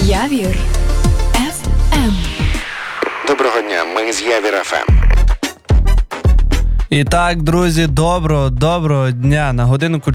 Явір ФМ. Доброго дня, ми з Явір ФМ. І так, друзі, доброго дня. На годинку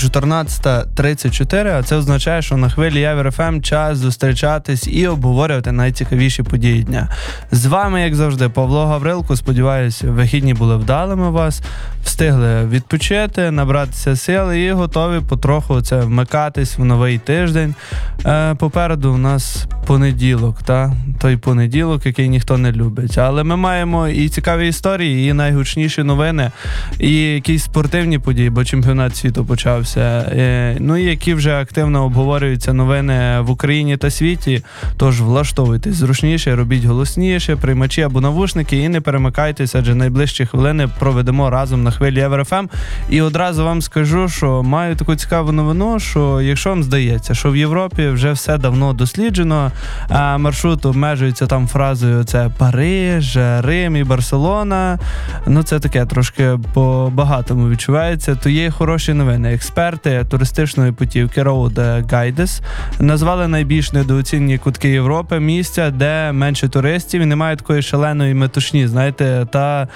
14:34, а це означає, що на хвилі Явір ФМ час зустрічатись і обговорювати найцікавіші події дня. З вами, як завжди, Павло Гаврилко. Сподіваюся, вихідні були вдалими у вас, встигли відпочити, набратися сил і готові потроху вмикатись в новий тиждень. Попереду у нас понеділок, той понеділок, який ніхто не любить. Але ми маємо і цікаві історії, і найгучніші новини, і якісь спортивні події, бо чемпіонат світу почався. Ну і які вже активно обговорюються новини в Україні та світі. Тож влаштовуйтесь зручніше, робіть голосніше, приймачі або навушники і не перемикайтеся, адже найближчі хвилини проведемо разом на хвилі Явір ФМ. І одразу вам скажу, що маю таку цікаву новину, що якщо вам здається, що в Європі вже все давно досліджено, а маршрут обмежується там фразою це Париж, Рим і Барселона, ну це таке трошки по-багатому відчувається, то є хороші новини. Експерти туристичної путівки Road Guides назвали найбільш недооцінені кутки Європи, місця, де менше туристів і немає такої шаленої метушні, знаєте,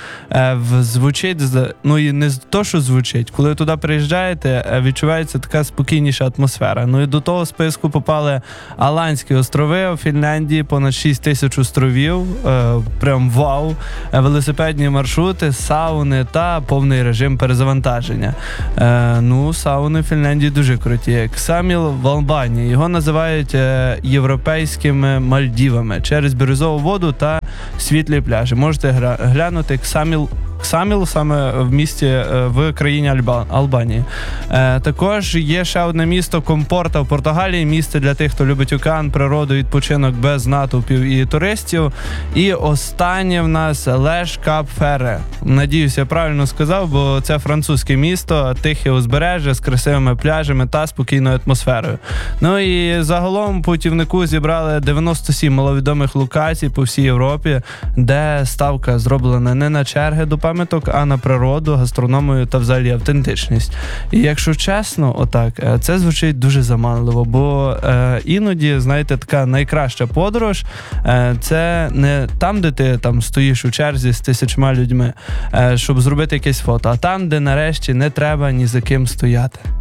звучить, ну і не то, що звучить, коли туди приїжджаєте, відчувається така спокійніша атмосфера. Ну і до того списку попали Аландські острови у Фінляндії, понад 6 тисяч островів, прям вау, велосипедні маршрути, сауни та повний режим перезавантаження. Сауни в Фінляндії дуже круті. Ксаміл в Албанії. Його називають європейськими Мальдівами через бірюзову воду та світлі пляжі. Можете глянути Ксаміл саме в місті в країні Албанії. Також є ще одне місто Компорта в Португалії, місце для тих, хто любить океан, природу, відпочинок без натовпів і туристів. І останнє в нас Леш Кап Ферре. Надіюся, я правильно сказав, бо це французьке місто, тихе узбережжя з красивими пляжами та спокійною атмосферою. Ну і загалом путівнику зібрали 97 маловідомих локацій по всій Європі, де ставка зроблена не на черги до пам'яток, а на природу, гастрономію та взагалі автентичність. І якщо чесно, це звучить дуже заманливо, бо іноді, знаєте, така найкраща подорож це не там, де ти там стоїш у черзі з тисячма людьми, щоб зробити якесь фото, а там, де нарешті не треба ні за ким стояти.